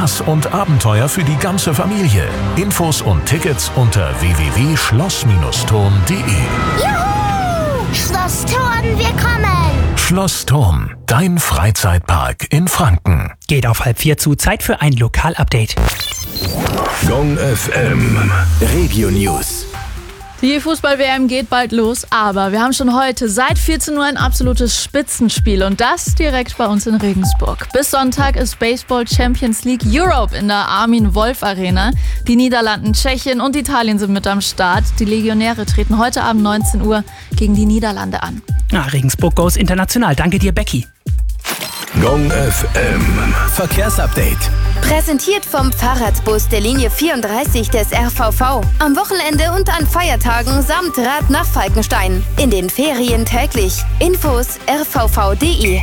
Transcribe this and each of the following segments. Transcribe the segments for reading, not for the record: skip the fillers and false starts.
Spaß und Abenteuer für die ganze Familie. Infos und Tickets unter www.schloss-turm.de. Juhu! Schloss Thurn, wir kommen! Schloss Thurn, dein Freizeitpark in Franken. Geht auf 3:30 zu, Zeit für ein Lokalupdate. Gong FM Regio News. Die Fußball-WM geht bald los, aber wir haben schon heute seit 14 Uhr ein absolutes Spitzenspiel und das direkt bei uns in Regensburg. Bis Sonntag ist Baseball Champions League Europe in der Armin-Wolf-Arena. Die Niederlanden, Tschechien und Italien sind mit am Start. Die Legionäre treten heute Abend 19 Uhr gegen die Niederlande an. Regensburg goes international. Danke dir, Becky. Gong FM Verkehrsupdate. Präsentiert vom Fahrradbus der Linie 34 des RVV. Am Wochenende und an Feiertagen samt Rad nach Falkenstein. In den Ferien täglich. Infos rvv.de.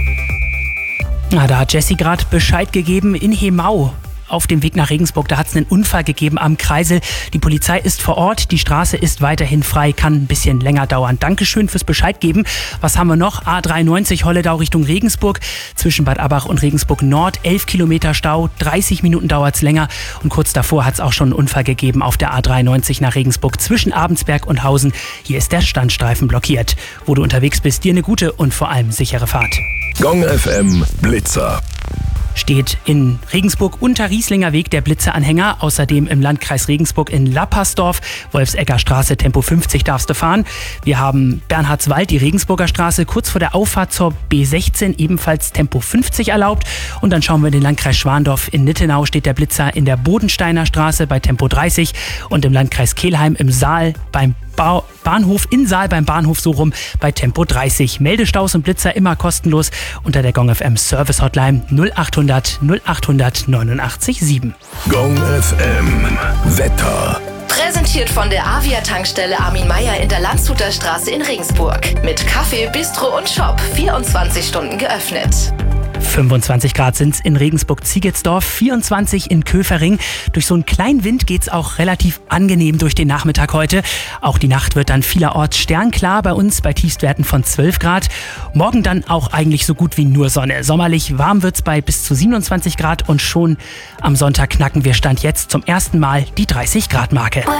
Da hat Jessie gerade Bescheid gegeben in Hemau. Auf dem Weg nach Regensburg, da hat es einen Unfall gegeben am Kreisel. Die Polizei ist vor Ort, die Straße ist weiterhin frei, kann ein bisschen länger dauern. Dankeschön fürs Bescheid geben. Was haben wir noch? A93 Holledau Richtung Regensburg. Zwischen Bad Abbach und Regensburg Nord 11 Kilometer Stau, 30 Minuten dauert es länger. Und kurz davor hat es auch schon einen Unfall gegeben auf der A93 nach Regensburg zwischen Abensberg und Hausen. Hier ist der Standstreifen blockiert. Wo du unterwegs bist, dir eine gute und vor allem sichere Fahrt. Gong FM Blitzer. Steht in Regensburg unter Rieslinger Weg der Blitzeranhänger, außerdem im Landkreis Regensburg in Lappersdorf, Wolfsegger Straße, Tempo 50 darfst du fahren. Wir haben Bernhardswald, die Regensburger Straße, kurz vor der Auffahrt zur B16 ebenfalls Tempo 50 erlaubt. Und dann schauen wir in den Landkreis Schwandorf. In Nittenau steht der Blitzer in der Bodensteiner Straße bei Tempo 30 und im Landkreis Kelheim im Saal beim Bahnhof in Saal beim Bahnhof so rum bei Tempo 30. Meldestaus und Blitzer immer kostenlos unter der Gong FM Service Hotline 0800 0800 89 7. Gong FM Wetter. Präsentiert von der Avia-Tankstelle Armin Meier in der Landshuter Straße in Regensburg. Mit Kaffee, Bistro und Shop 24 Stunden geöffnet. 25 Grad sind es in Regensburg-Ziegetsdorf, 24 in Köfering. Durch so einen kleinen Wind geht es auch relativ angenehm durch den Nachmittag heute. Auch die Nacht wird dann vielerorts sternklar bei uns bei Tiefstwerten von 12 Grad. Morgen dann auch eigentlich so gut wie nur Sonne. Sommerlich warm wird es bei bis zu 27 Grad und schon am Sonntag knacken wir Stand jetzt zum ersten Mal die 30 Grad Marke.